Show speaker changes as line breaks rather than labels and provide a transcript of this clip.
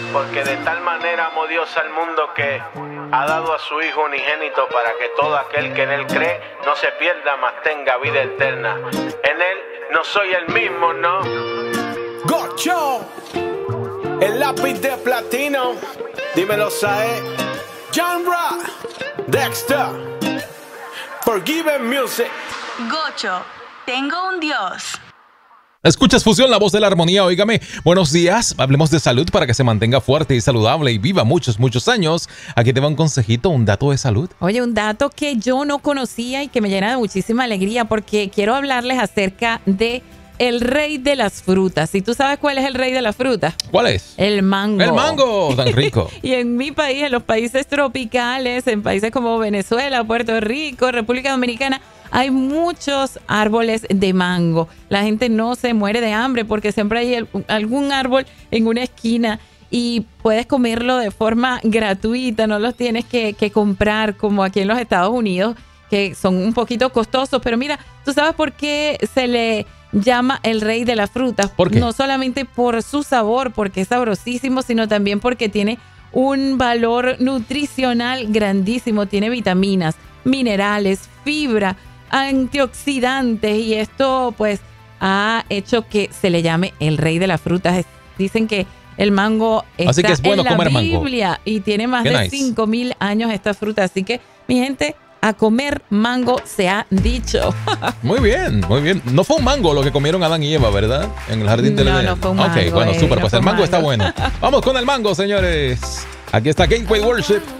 porque de tal manera amó Dios al mundo que ha dado a su Hijo unigénito para que todo aquel que en Él cree no se pierda, mas tenga vida eterna. En Él no soy el mismo, ¿no? Gocho, el lápiz de platino, dímelo, Sae. John Ra, Dexter, Forgiven Music.
Gocho, tengo un Dios.
Escuchas Fusión, la voz de la armonía. Óigame, buenos días. Hablemos de salud para que se mantenga fuerte y saludable y viva muchos, muchos años. Aquí te va un consejito, un dato de salud.
Oye, un dato que yo no conocía y que me llena de muchísima alegría porque quiero hablarles acerca de el rey de las frutas. ¿Y tú sabes cuál es el rey de las frutas?
¿Cuál es?
El mango.
El mango, tan rico.
Y en mi país, en los países tropicales, en países como Venezuela, Puerto Rico, República Dominicana, hay muchos árboles de mango. La gente no se muere de hambre porque siempre hay algún árbol en una esquina y puedes comerlo de forma gratuita, no los tienes que comprar como aquí en los Estados Unidos, que son un poquito costosos. Pero mira, ¿tú sabes por qué se le llama el rey de las frutas?
¿Por qué?
No solamente por su sabor, porque es sabrosísimo, sino también porque tiene un valor nutricional grandísimo. Tiene vitaminas, minerales, fibra, antioxidantes, y esto pues ha hecho que se le llame el rey de las frutas. Dicen que el mango está
así que es bueno
en la
comer
Biblia
mango.
Y tiene más
Qué
de
nice.
5,000 años esta fruta. Así que, mi gente, a comer mango se ha dicho.
Muy bien, muy bien. No fue un mango lo que comieron Adán y Eva, ¿verdad? En el jardín del Edén.
No fue un mango.
Ok, bueno, súper.
No
Pues
fue
el
un
mango está
mango.
bueno. Vamos con el mango, señores. Aquí está Gateway Worship.